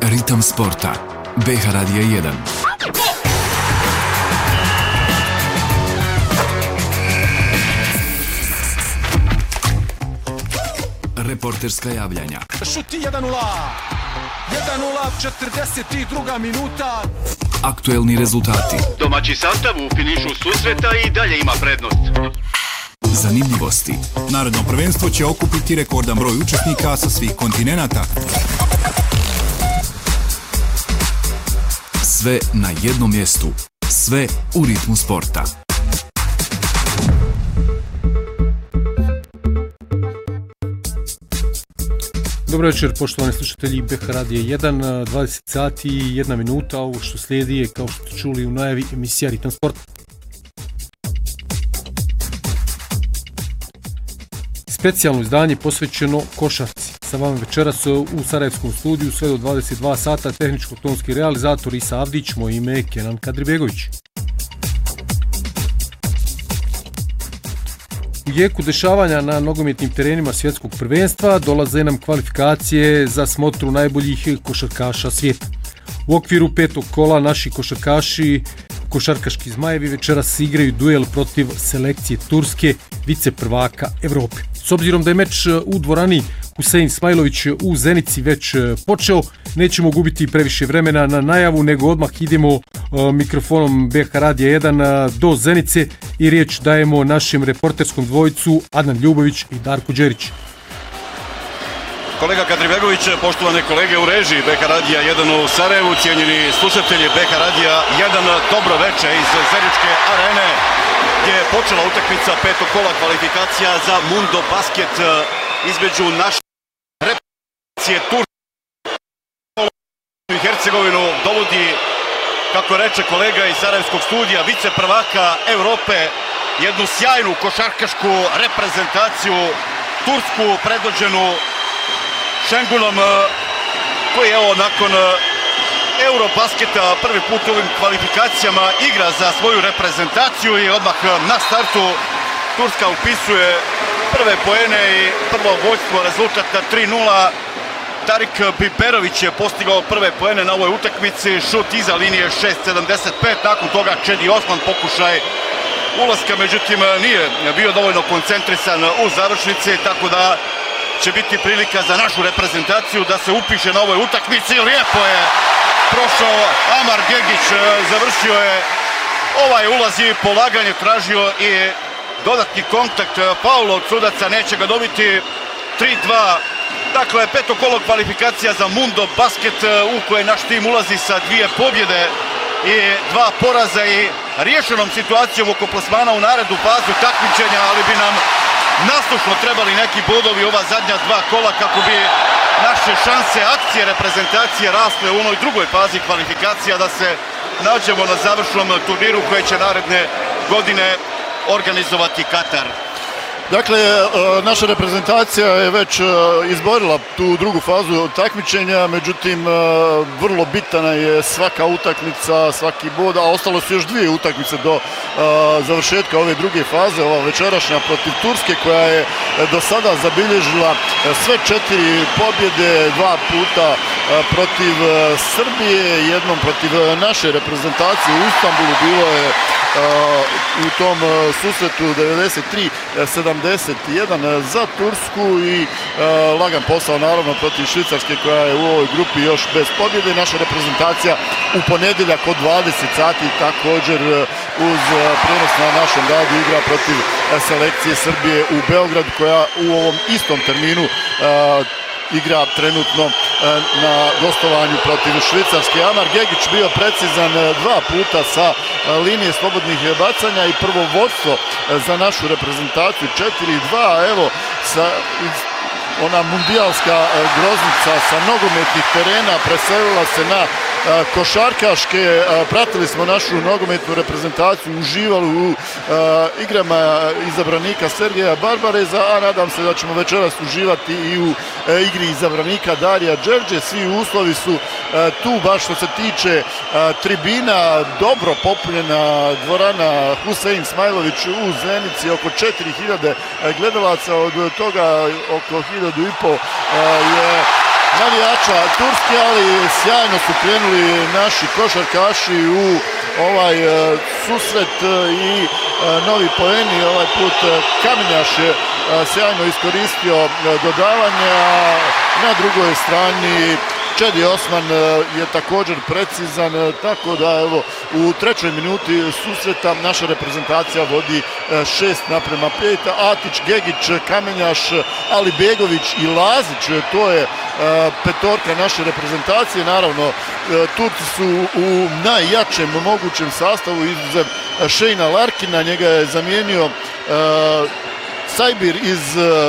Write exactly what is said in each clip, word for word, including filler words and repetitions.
Ritam sporta. B H Radija jedan. Reporterska javljanja. Šuti jedan nula. jedan nula, četrdeset druga minuta. Aktuelni rezultati. Domaći sastav u finišu susreta i dalje ima prednost. Zanimljivosti. Narodno prvenstvo će okupiti rekordan broj učesnika sa svih kontinenata. Sve na jednom mjestu. Sve u ritmu sporta. Dobro večer, poštovani slušatelji B H Radija jedan, dvadeset sati i jedna minuta. Ovo što slijedi je, kao što ste čuli u najavi, emisija Ritam sport. Specijalno izdanje posvećeno košarci. Sa vama večeras u Sarajevskom studiju sve do dvadeset dva sata tehničko-tonski realizator Isa Avdić, moje ime je Kenan Kadribegović. U jeku dešavanja na nogometnim terenima svjetskog prvenstva dolaze nam kvalifikacije za smotru najboljih košarkaša svijeta. U okviru petog kola naši košarkaši, košarkaški zmajevi, večeras igraju duel protiv selekcije Turske, vice prvaka Evrope. S obzirom da je meč u dvorani Husein Smajlović u Zenici već počeo, nećemo gubiti previše vremena na najavu, nego odmah idemo mikrofonom B H Radija jedan do Zenice i riječ dajemo našem reporterskom dvojicu Adnan Ljubović i Darko Đerić. Kolega Kadribegović, poštovane kolege u režiji B H Radija jedan u Sarajevu, cijenjeni slušatelji B H Radija jedan, dobro veče iz Zeničke arene, gdje je počela utakmica petog kola kvalifikacija za Mundo Basket između naše reprezentacije Turske i Hercegovinu. Dovodi, kako reče kolega iz Sarajevskog studija, vice prvaka Evrope, jednu sjajnu košarkašku reprezentaciju Tursku, predvođenu Šengunom, koji evo nakon Eurobasketa prvi put u ovim kvalifikacijama igra za svoju reprezentaciju i odmah na startu Turska upisuje prve poene i prvo vodstvo, rezultat na tri nula. Tarik Biberović je postigao prve poene na ovoj utakmici, šut iza linije šest sedamdeset pet, nakon toga Čedi Osman pokušaj ulaska, međutim nije bio dovoljno koncentrisan u završnici, tako da će biti prilika za našu reprezentaciju da se upiše na ovoj utakmici. Lijepo je prošao Amar Gegić, završio je ovaj ulaz i polaganje, tražio i dodatni kontakt, faul od sudaca, neće ga dobiti. Tri dva. Dakle, peto kolo kvalifikacija za Mundo Basket u koje naš tim ulazi sa dvije pobjede i dva poraza i riješenom situacijom oko plasmana u narednu fazu takmičenja, ali bi nam naslušno trebali neki bodovi ova zadnja dva kola kako bi naše šanse akcije reprezentacije rasle u onoj drugoj fazi kvalifikacija da se nađemo na završnom turniru koje će naredne godine organizovati Katar. Dakle, naša reprezentacija je već izborila tu drugu fazu takmičenja, međutim, vrlo bitna je svaka utakmica, svaki bod, a ostalo su još dvije utakmice do završetka ove druge faze, ova večerašnja protiv Turske, koja je do sada zabilježila sve četiri pobjede, dva puta protiv Srbije, jednom protiv naše reprezentacije u Istanbulu, bilo je u tom susretu devedeset tri sedamdeset jedan za Tursku i lagan posao naravno protiv Švicarske koja je u ovoj grupi još bez pobjede. Naša reprezentacija u ponedjeljak od dvadeset sati također uz prenos na našem radu igra protiv selekcije Srbije u Beogradu, koja u ovom istom terminu igra trenutno na gostovanju protiv Švicarske. Amar Gegić bio precizan dva puta sa linije slobodnih bacanja i prvo vodstvo za našu reprezentaciju četiri dva. Evo, sa, ona mundijalska groznica sa nogometnih terena preselila se na košarkaške. Pratili smo našu nogometnu reprezentaciju, uživali u igrama izabranika Sergeja Barbareza, a nadam se da ćemo večeras uživati i u igri izabranika Darija Đerđe. Svi uslovi su tu, baš što se tiče tribina, dobro popunjena dvorana Husein Smajlović u Zenici, oko četiri hiljade gledalaca, od toga oko hiljadu i po je navijača Turske, ali sjajno su krenuli naši košarkaši u ovaj susret i novi poeni. Ovaj put Kamenjaš je sjajno iskoristio dodavanje, a na drugoj strani Čedi Osman je također precizan, tako da evo u trećoj minuti susreta naša reprezentacija vodi šest naprema pet. Atić, Gegić, Kamenjaš, Alibegović i Lazić, to je petorka naše reprezentacije. Naravno, Turci su u najjačem mogućem sastavu, izuzev Šejna Larkina, njega je zamijenio Sajbir iz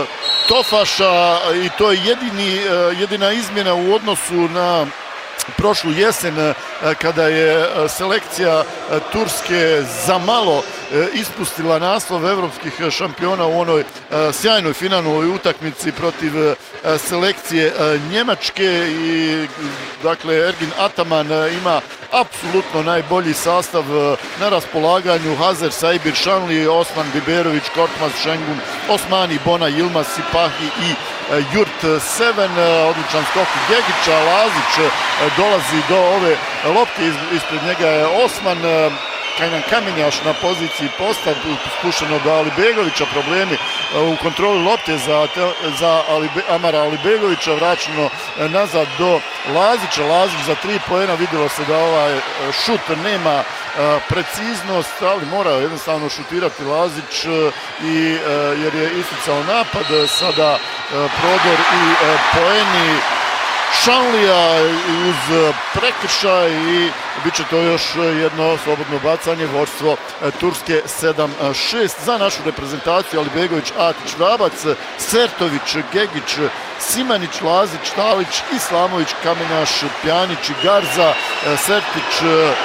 Tofaša i to je jedini, jedina izmjena u odnosu na prošlu jesen kada je selekcija Turske za malo ispustila naslov evropskih šampiona u onoj sjajnoj finalnoj utakmici protiv selekcije Njemačke. I dakle Ergin Ataman ima apsolutno najbolji sastav na raspolaganju. Hazer, Sajbir, Šanli, Osman, Biberović, Korkmaz, Šengun, Osmani, Bona, Yilmaz, Sipahi i Jurt Seven. Odličan skok Gegića, Lazić dolazi do ove lopte, ispred njega je Osman. Kajnan Kamenjaš na poziciji posta, spušteno do Alibegovića, problemi u kontroli lopte za, za Alibe, Amara Alibegovića, vraćeno nazad do Lazića. Lazić za tri poena, vidjelo se da ovaj šut nema preciznost, ali mora jednostavno šutirati Lazić i, jer je isticao napad. Sada prodor i poeni Šanlija uz prekršaj i bit će to još jedno slobodno bacanje, vodstvo Turske sedam šest za našu reprezentaciju. Alibegović, Atić, Vrabac, Sertović, Gegić, Simanić, Lazić, Talić, Islamović, Kamenjaš, Pjanić i Garza. Sertić,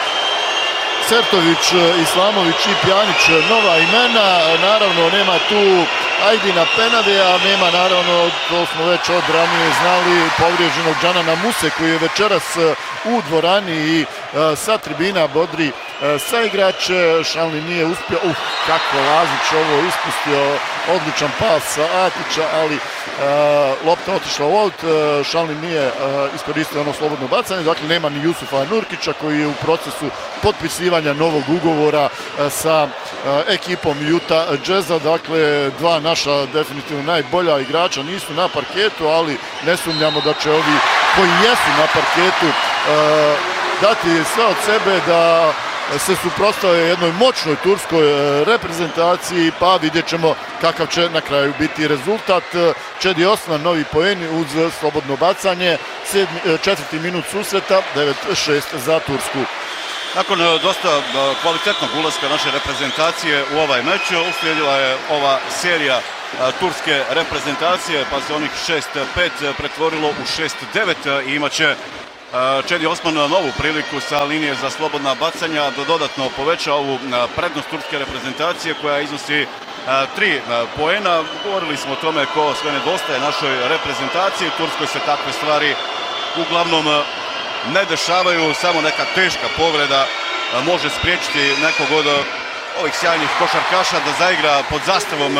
Sertović, Islamović i Pjanić nova imena. Naravno nema tu Ajdina Penadeja, nema naravno, to smo već od ranije znali, povrijeđenog Džanana Muse koji je večeras u dvorani i sa tribina bodri saigrače. Šanli nije uspio, uh, kako Lazić ovo ispustio, odličan pas Atića, ali uh, lopta otišla u out. Šanli nije uh, iskoristio ono slobodno bacanje, dakle nema ni Jusufa Nurkića koji je u procesu potpisivanja novog ugovora uh, sa uh, ekipom Utah Jazza. Dakle, dva naša definitivno najbolja igrača nisu na parketu, ali ne sumnjamo da će ovi koji jesu na parketu uh, dati sve od sebe da se suprotstave jednoj moćnoj turskoj reprezentaciji, pa vidjet ćemo kakav će na kraju biti rezultat. Čedi Osman, novi poeni uz slobodno bacanje, sedmi, četvrti minut susreta, devet šest za Tursku. Nakon dosta kvalitetnog ulaska naše reprezentacije u ovaj meč, uslijedila je ova serija turske reprezentacije, pa se onih šest pet pretvorilo u šest devet i imaće Čedi Osman novu priliku sa linije za slobodna bacanja da dodatno poveća ovu prednost turske reprezentacije koja iznosi tri poena. Govorili smo o tome ko sve nedostaje našoj reprezentaciji. Turskoj se takve stvari uglavnom ne dešavaju, samo neka teška povreda može spriječiti nekog od ovih sjajnih košarkaša da zaigra pod zastavom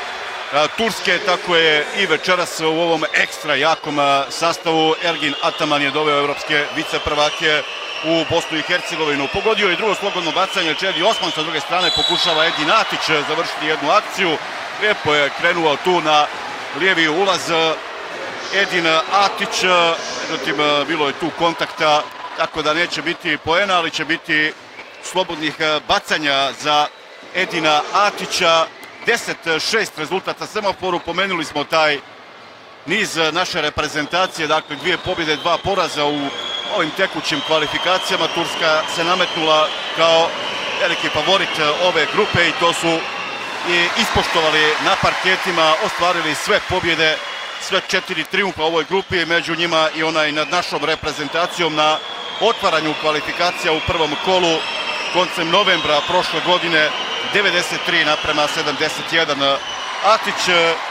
Turske. Tako je i večeras u ovom ekstra jakom sastavu Ergin Ataman je doveo evropske viceprvake u Bosnu i Hercegovinu. Pogodio je drugo slobodno bacanje Čedi Osman, sa druge strane pokušava Edin Atić završiti jednu akciju. Lijepo je krenuo tu na lijevi ulaz Edin Atić, međutim bilo je tu kontakta, tako da neće biti poena, ali će biti slobodnih bacanja za Edina Atića. deset šest rezultata semaforu, pomenuli smo taj niz naše reprezentacije, dakle dvije pobjede, dva poraza u ovim tekućim kvalifikacijama. Turska se nametnula kao veliki favorit ove grupe i to su i ispoštovali na parketima, ostvarili sve pobjede, sve četiri triumfa u ovoj grupi, među njima i onaj nad našom reprezentacijom na otvaranju kvalifikacija u prvom kolu koncem novembra prošle godine, devedeset tri naprema sedamdeset jedan. Atić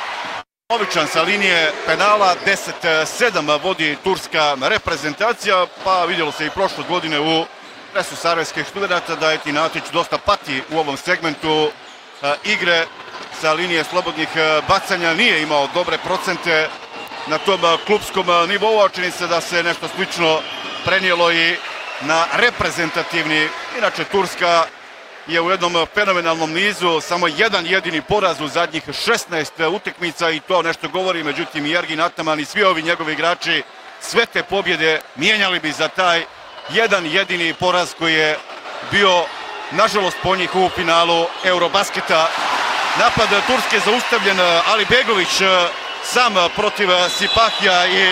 običan sa linije penala, deset sedam vodi turska reprezentacija, pa vidjelo se i prošle godine u presu sarajevskih studenta da Edin Atić dosta pati u ovom segmentu igre sa linije slobodnih bacanja, nije imao dobre procente na tom klubskom nivou, a čini se da se nešto slično prenijelo i na reprezentativni. Inače, Turska je u jednom fenomenalnom nizu, samo jedan jedini poraz u zadnjih šesnaest utakmica i to nešto govori, međutim i Ergin Ataman i svi ovi njegovi igrači sve te pobjede mijenjali bi za taj jedan jedini poraz koji je bio, nažalost, po njih u finalu Eurobasketa. Napad Turske zaustavljen, Alibegović sam protiv Sipahija i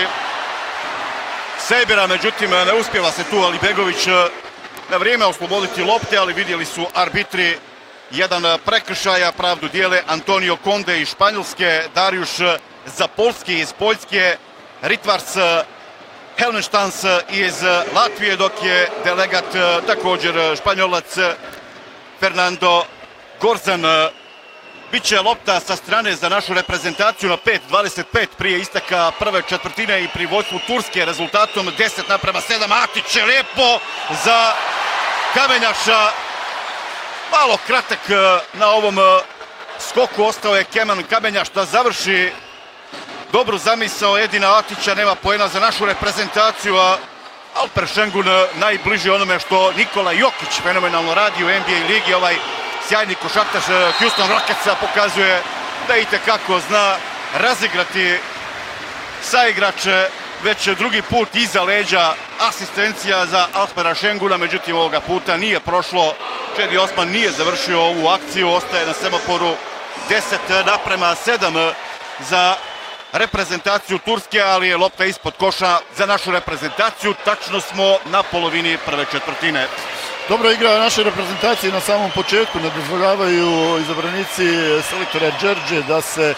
Sejbera, međutim ne uspjeva se tu Alibegović na vrijeme osloboditi lopte, ali vidjeli su arbitri jedan prekršaja, pravdu dijele Antonio Conde iz Španjolske, Darijuš Zapolski iz Poljske, Ritvars Hellenstans iz Latvije, dok je delegat također Španjolac Fernando Gorzan. Biće lopta sa strane za našu reprezentaciju na pet dvadeset pet prije isteka prve četvrtine i pri vodstvu Turske rezultatom deset naprema sedam. Atić je lijepo za Kamenjaša. Malo kratak na ovom skoku ostao je Kenan Kamenjaš da završi dobru zamisao Edina Atića. Nema poena za našu reprezentaciju, a Alper Šengun najbliži onome što Nikola Jokić fenomenalno radi u N B A ligi. Ovaj sjajni košarkaš Houston Rocketsa pokazuje da itekako zna razigrati saigrače, već drugi put iza leđa asistencija za Alpera Šenguna, međutim ovoga puta nije prošlo. Čedi Osman nije završio ovu akciju, ostaje na semaforu deset naprema sedam za reprezentaciju Turske, ali je lopta ispod koša za našu reprezentaciju. Tačno smo na polovini prve četvrtine. Dobra igra naše reprezentacije na samom početku, ne dozvoljavaju izabranici selektora Đerđe da se e,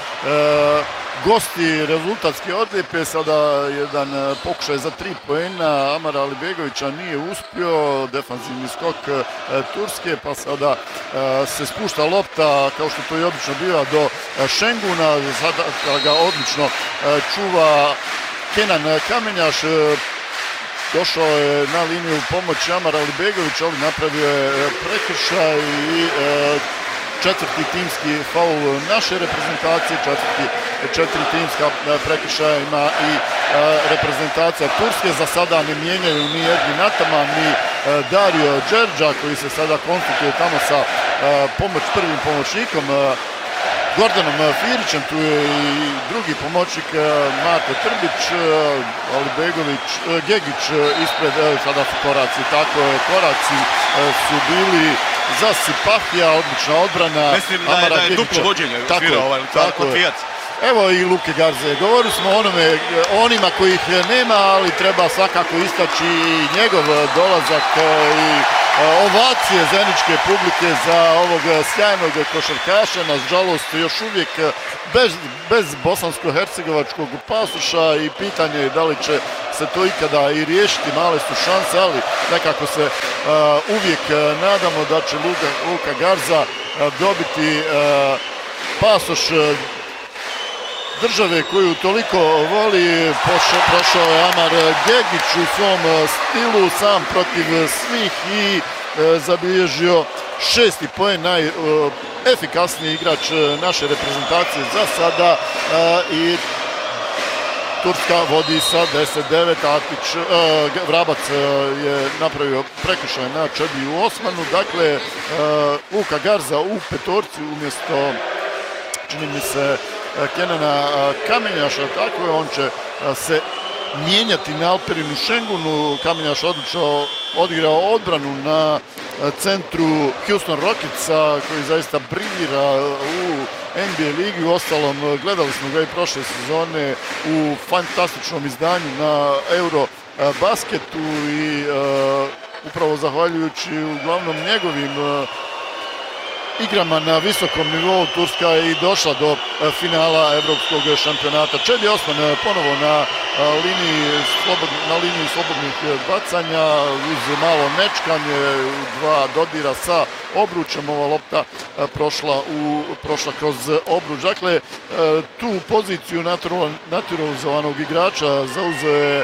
gosti rezultatski odlijepe. Sada jedan pokušaj za tri poena Amara Alibegovića nije uspio, defanzivni skok e, Turske, pa sada e, se spušta lopta kao što to i obično biva do Šenguna, sada ga odlično e, čuva Kenan Kamenjaš. E, Došao je na liniju pomoći Amar Alibegović, ali napravio je prekršaj i e, četvrti timski faul naše reprezentacije, četvrti, četiri timska prekršaja ima i e, reprezentacija Turske. Za sada ne mijenjaju ni Ergin Ataman, ni e, Dario Đerđa koji se sada konsultuje tamo sa e, pomoć, prvim pomoćnikom e, Gordanom Firićem. Tu je i drugi pomoćnik Mato Trbić, Alibegović, Gegić ispred, sada su koraci, tako je, koraci su bili za Sipahija, odlična odbrana. Mislim da je, da je duplo vođenje, tako je, ovaj, tako je. Evo i Luke Garze, govorili smo o onome, onima kojih nema, ali treba svakako istaći i njegov dolazak i ovacije zeničke publike za ovog sjajnog košarkaša, nažalost još uvijek bez, bez bosansko-hercegovačkog pasoša i pitanje je da li će se to ikada i riješiti, male su šanse, ali nekako se uh, uvijek nadamo da će Luka, Luka Garza uh, dobiti uh, pasoš države koju toliko voli. Pošao, prošao je Amar Gegić u svom stilu, sam protiv svih i e, zabilježio šesti poen, najefikasniji igrač naše reprezentacije za sada e, i Turska vodi sa deset devet. Atić, e, Vrabac je napravio prekršaj na Čediju Osmanu, dakle e, Luka Garza u petorci umjesto, čini mi se, Kenana Kamenjaša, tako je, on će se mijenjati na Alperinu Šengunu. Kamenjaš odlično odigrao odbranu na centru Houston Rocketsa koji zaista briljira u N B A ligi. U ostalom, gledali smo ga i prošle sezone u fantastičnom izdanju na Eurobasketu i uh, upravo zahvaljujući uglavnom njegovim uh, igrama na visokom nivou Turska je i došla do finala evropskog šampionata. Čedi Osman ponovo na liniji, slobod, na liniji slobodnih bacanja uz malo nečkanje, dva dodira sa obručem, ova lopta prošla, u, prošla kroz obruč. Dakle, tu poziciju naturalizovanog igrača zauzeo je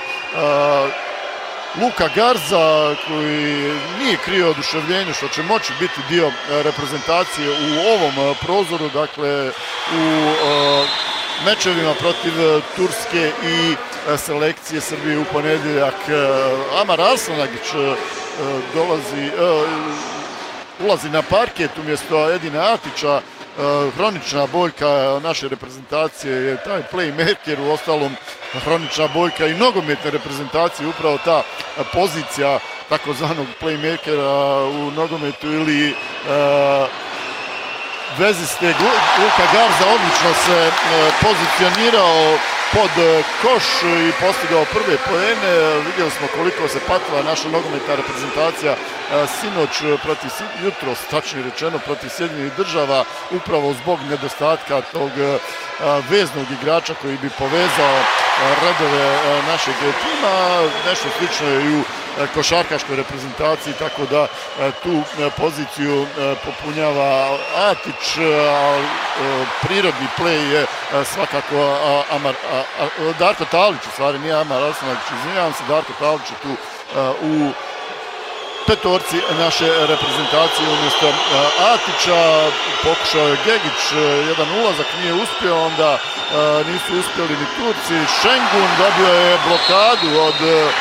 Luka Garza koji nije krio oduševljenje što će moći biti dio reprezentacije u ovom prozoru, dakle u mečevima protiv Turske i selekcije Srbije u ponedjeljak. Amar Arslanagić dolazi, ulazi na parket umjesto Edina Atića. Hronična boljka naše reprezentacije je taj playmaker, u ostalom hronična boljka i nogometne reprezentacije, upravo ta pozicija takozvanog playmakera u nogometu ili uh, veziste. Luka Garza odlično se uh, pozicionirao pod koš i postigao prve poene. Vidjeli smo koliko se patila naša nogometna reprezentacija uh, sinoć protiv, jutros, tačnije rečeno, protiv Sjedinjenih Država, upravo zbog nedostatka tog uh, veznog igrača koji bi povezao uh, redove uh, našeg tima. Nešto slično je i u košarkaškoj reprezentaciji, tako da tu poziciju popunjava Atić, a prirodni play je svakako Amar, Darko Talić, u stvari nije Amar Arslanagić, izvinjavam se, Darko Talić je tu u petorci naše reprezentacije umjesto Atića. Pokušao je Gegić jedan ulazak, nije uspio, onda nisu uspjeli ni Turci. Šengun dobio je blokadu od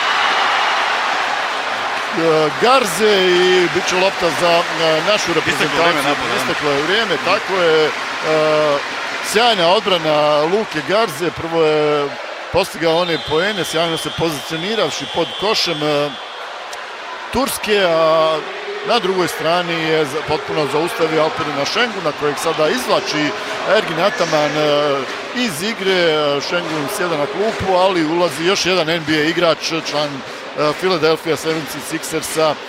Garze i bit će lopta za našu reprezentaciju. Isteklo je vrijeme, tako je. Sjajna odbrana Luke Garze, prvo je postigao one poene, sjajno se pozicioniravši pod košem Turske, a na drugoj strani je potpuno zaustavio Alperina Šenguna, kojeg sada izvlači Ergin Ataman iz igre. Šengun sjeda na klupu, ali ulazi još jedan N B A igrač, član Philadelphia sedamdesijet šestersa,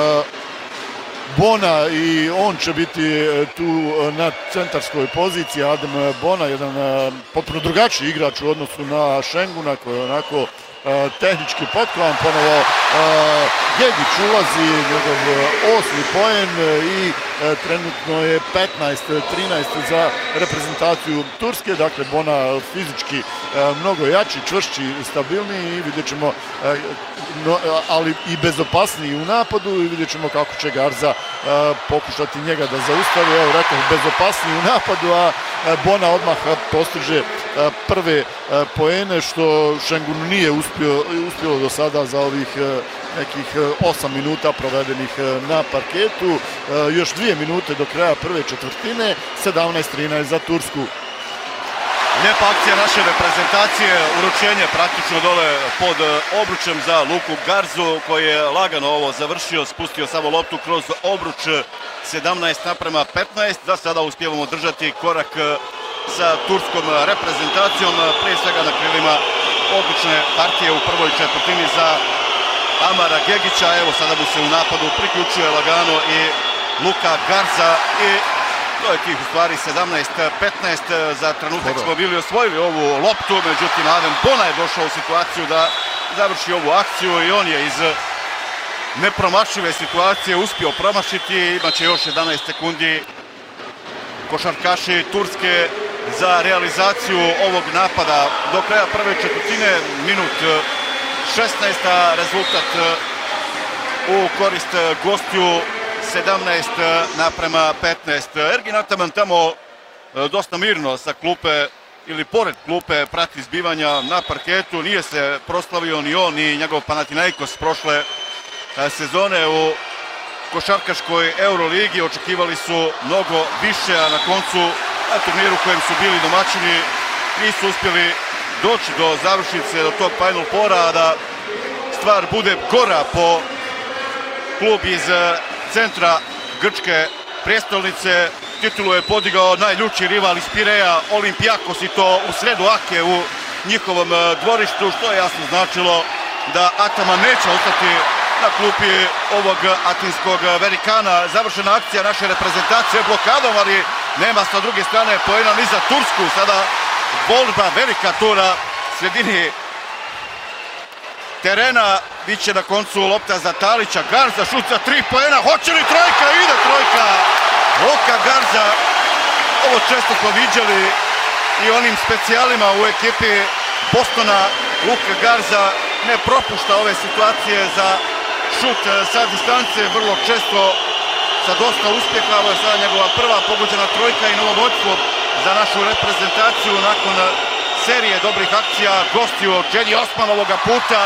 Bona, i on će biti tu na centarskoj poziciji. Adem Bona, jedan potpuno drugačiji igrač u odnosu na Šenguna, koji je onako tehnički potkovan. Ponovo Gegić ulazi, njegov osmi poen i trenutno je petnaest trinaest za reprezentaciju Turske. Dakle, Bona fizički mnogo jači, čvršći, stabilniji i vidjet ćemo, ali i bezopasniji u napadu, i vidjet ćemo kako će Garza pokušati njega da zaustavi. Evo, rekao, bezopasniji u napadu, a Bona odmah postiže prve poene, što Šengunu nije uspio, uspjelo do sada za ovih nekih osam minuta provedenih na parketu. Još dvije minute do kraja prve četvrtine, sedamnaest trinaest za Tursku. Lijepa akcija naše reprezentacije, uručenje praktično dole pod obručem za Luku Garzu, koji je lagano ovo završio, spustio samo loptu kroz obruč, sedamnaest naprema petnaest. Da sada uspijevamo držati korak sa turskom reprezentacijom, prije svega na krilima odlične partije u prvoj četvrtini za Amara Gegića. Evo, sada mu se u napadu priključuje lagano i Luka Garza i to je tih u stvari sedamnaest petnaest. Za trenutak smo bili osvojili ovu loptu, međutim Adem Bona je došao u situaciju da završi ovu akciju i on je iz nepromašive situacije uspio promašiti. Imaće još jedanaest sekundi košarkaši Turske za realizaciju ovog napada do kraja prve četvrtine, minut šesnaest, rezultat u korist gostiju sedamnaest naprema petnaest. Ergin Ataman tamo dosta mirno sa klupe ili pored klupe prati zbivanja na parketu. Nije se proslavio ni on ni njegov Panathinaikos prošle sezone u košarkaškoj Euroligi. Očekivali su mnogo više, a na koncu na turniru kojem su bili domaćini nisu uspjeli doći do završnice, do tog Final Foura, a da stvar bude gora po klub iz centra grčke prijestolnice. Titulu je podigao najljući rival iz Pireja, Olympiakos, i to u sredu Ake u njihovom dvorištu, što je jasno značilo da Ataman neće ostati na klupi ovog atinskog velikana. Završena akcija naše reprezentacije blokadom, ali nema sa druge strane poena ni za Tursku. Sada borba, velika tura sredini terena. Biće na koncu lopta za Talića. Garza šut za tri poena. Hoće li trojka? Ide trojka. Luka Garza. Ovo često smo viđali i onim specijalima u ekipi Bostona. Luka Garza ne propušta ove situacije za šut sa distance, vrlo često sa dosta uspjeha. Ovo je sada njegova prva pogođena trojka i novo vodstvo za našu reprezentaciju nakon serije dobrih akcija. Gostiju Čedi Osman ovoga puta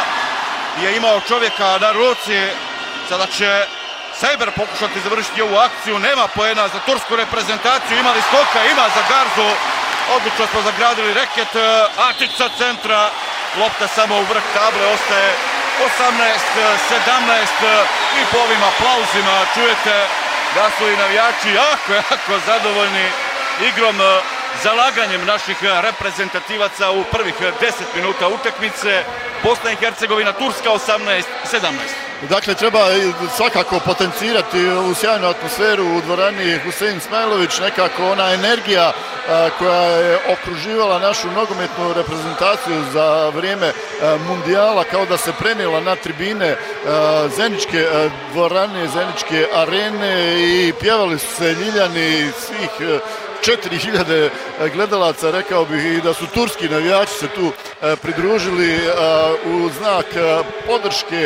je imao čovjeka na ruci. Sada će Sejber pokušati završiti ovu akciju. Nema poena za tursku reprezentaciju. Ima li skoka? Ima za Garzu. Odlično smo zagradili reket. Atić sa centra. Lopta samo u vrh table. Ostaje osamnaest sedamnaest. I po ovim aplauzima čujete da su i navijači jako, jako zadovoljni igrom, zalaganjem naših reprezentativaca u prvih deset minuta utakmice. Bosna i Hercegovina, Turska osamnaest sedamnaest. Dakle, treba svakako potencirati ovu sjajnu atmosferu u dvorani Husein Smajlović, nekako ona energija a, koja je okruživala našu nogometnu reprezentaciju za vrijeme a, mundijala, kao da se prenijela na tribine a, Zeničke a, dvorane, Zeničke arene i pjevali su se Ljiljani svih a, četiri hiljade gledalaca, rekao bih i da su turski navijači se tu a, pridružili a, u znak a, podrške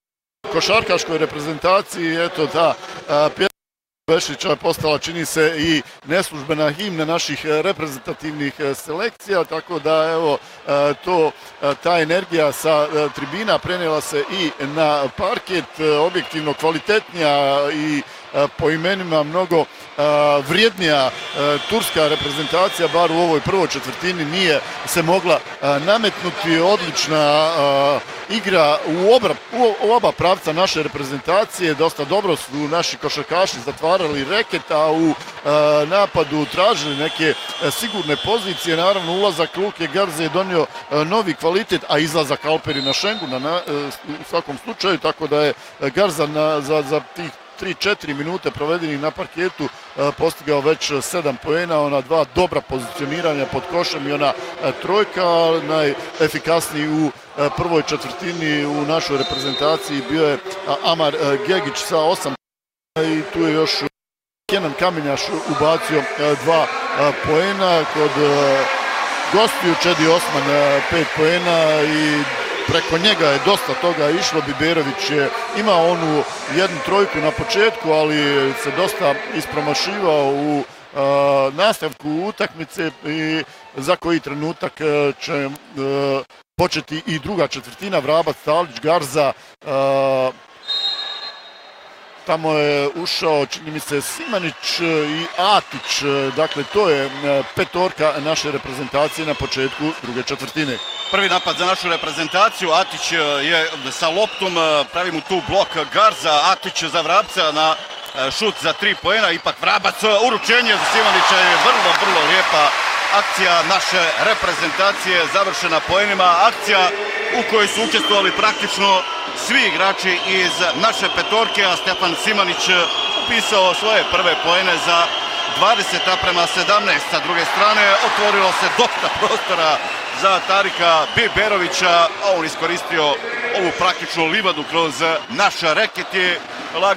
košarkaškoj reprezentaciji. Eto, ta pjesma Vešića postala, čini se, i neslužbena himna naših reprezentativnih selekcija, tako da evo to, ta energija sa tribina prenijela se i na parket, objektivno kvalitetnija i po imenima mnogo vrijednija turska reprezentacija, bar u ovoj prvoj četvrtini, nije se mogla nametnuti. Odlična igra u oba, u oba pravca naše reprezentacije, dosta dobro su naši košarkaši zatvarali reket, a u napadu tražili neke sigurne pozicije. Naravno, ulazak Luke Garze je donio novi kvalitet, a izlazak Alperina Šenguna na, u svakom slučaju, tako da je Garza na, za, za tih tri četiri minute provedenih na parketu postigao već sedam poena, ona dva dobra pozicioniranja pod košem i ona trojka. Najefikasniji u prvoj četvrtini u našoj reprezentaciji bio je Amar Gegić sa osam i tu je još Kenan Kamenjaš ubacio dva poena. Kod gostiju Čedi Osman pet poena i preko njega je dosta toga išlo. Biberović je imao onu jednu trojku na početku, ali se dosta ispromašivao u a, nastavku utakmice i za koji trenutak će a, početi i druga četvrtina. Vrabac, Talić, Garza, a, tamo je ušao, čini mi se, Simanić i Atić. Dakle, to je petorka naše reprezentacije na početku druge četvrtine. Prvi napad za našu reprezentaciju. Atić je sa loptom, pravi mu tu blok Garza. Atić za Vrabca na šut za tri poena. Ipak Vrabac, uručenje za Simanića je vrlo, vrlo lijepa akcija naše reprezentacije, završena poenima. Akcija u kojoj su učestvovali praktično svi igrači iz naše petorke, a Stefan Simanić upisao svoje prve poene za dvadeset prema sedamnaest. Sa druge strane, otvorilo se dosta prostora za Tarika Biberovića, a on iskoristio ovu praktičnu livadu kroz naš reket.